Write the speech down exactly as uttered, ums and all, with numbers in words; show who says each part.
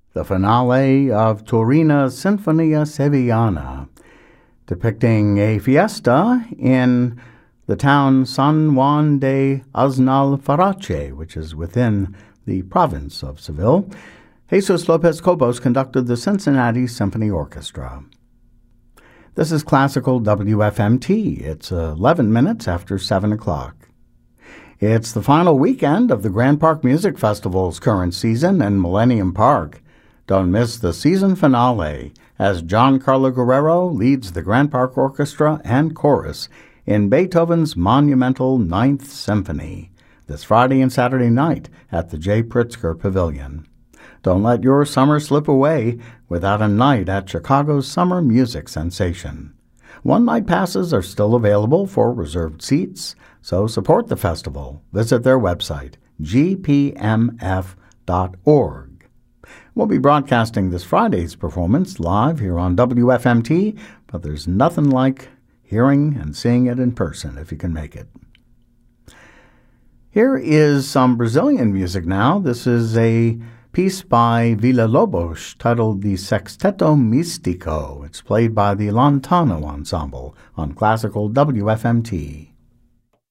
Speaker 1: the finale of Turina Sinfonia Sevillana, depicting a fiesta in the town San Juan de Aznalfarache, which is within the province of Seville. Jesus Lopez Cobos conducted the Cincinnati Symphony Orchestra. This is Classical W F M T. It's eleven minutes after seven o'clock. It's the final weekend of the Grand Park Music Festival's current season in Millennium Park. Don't miss the season finale as Giancarlo Guerrero leads the Grand Park Orchestra and Chorus in Beethoven's monumental Ninth Symphony this Friday and Saturday night at the J. Pritzker Pavilion. Don't let your summer slip away without a night at Chicago's summer music sensation. One-night passes are still available for reserved seats, so support the festival. Visit their website, g p m f dot org. We'll be broadcasting this Friday's performance live here on W F M T, but there's nothing like hearing and seeing it in person if you can make it. Here is some Brazilian music now. This is a piece by Villa-Lobos titled the Sexteto Místico. It's played by the Lantano Ensemble on Classical W F M T.